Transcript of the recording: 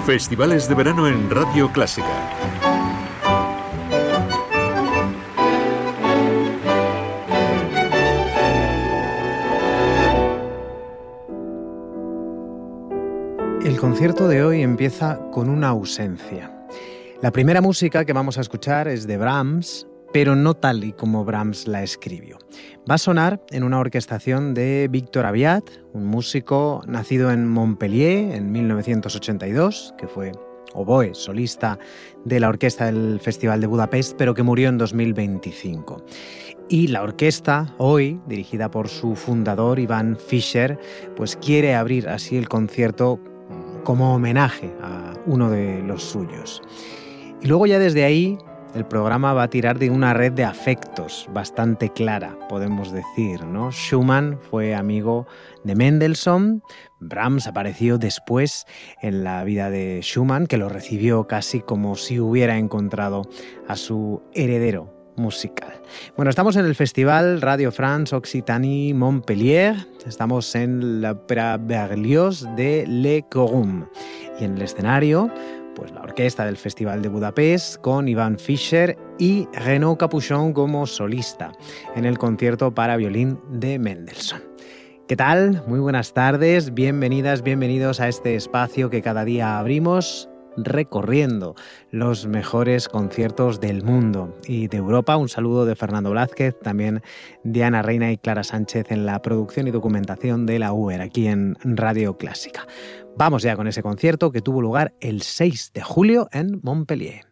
Festivales de verano en Radio Clásica. El concierto de hoy empieza con una ausencia. La primera música que vamos a escuchar es de Brahms, pero no tal y como Brahms la escribió. Va a sonar en una orquestación de Victor Aviat, un músico nacido en Montpellier en 1982, que fue oboe solista de la orquesta del Festival de Budapest, pero que murió en 2025. Y la orquesta, hoy, dirigida por su fundador, Ivan Fischer, pues quiere abrir así el concierto como homenaje a uno de los suyos. Y luego ya desde ahí el programa va a tirar de una red de afectos bastante clara, podemos decir, ¿no? Schumann fue amigo de Mendelssohn, Brahms apareció después en la vida de Schumann, que lo recibió casi como si hubiera encontrado a su heredero musical. Bueno, estamos en el Festival Radio France Occitanie Montpellier, estamos en la Ópera Berlioz de Le Corum y en el escenario pues la orquesta del Festival de Budapest con Ivan Fischer y Renaud Capuchon como solista en el concierto para violín de Mendelssohn. ¿Qué tal? Muy buenas tardes, bienvenidas, bienvenidos a este espacio que cada día abrimos recorriendo los mejores conciertos del mundo y de Europa. Un saludo de Fernando Blázquez, también de Ana Reina y Clara Sánchez en la producción y documentación de la UER aquí en Radio Clásica. Vamos ya con ese concierto que tuvo lugar el 6 de julio en Montpellier.